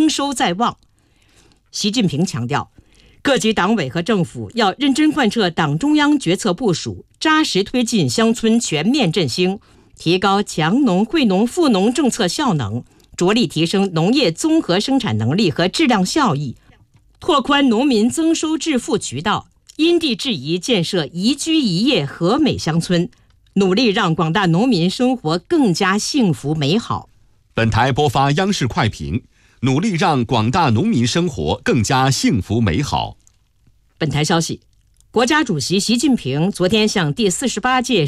收在望。习近平强调，各级党委和政府要认真贯彻党中央决策部署，扎实推进乡村全面振兴，提高强农、惠农、富农政策效能，着力提升农业综合生产能力和质量效益，拓宽农民增收致富渠道，因地制宜建设宜居宜业和美乡村，努力让广大农民生活更加幸福美好。 本台播发央视快评，努力让广大农民生活更加幸福美好。 本台消息，国家主席习近平昨天向第48届